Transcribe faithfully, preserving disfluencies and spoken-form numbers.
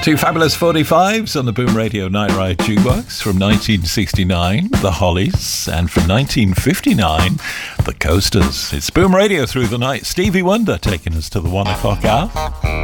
Two fabulous forty-fives on the Boom Radio Night Ride Jukebox from nineteen sixty-nine, The Hollies, and from nineteen fifty-nine, The Coasters. It's Boom Radio through the night. Stevie Wonder taking us to the one o'clock hour.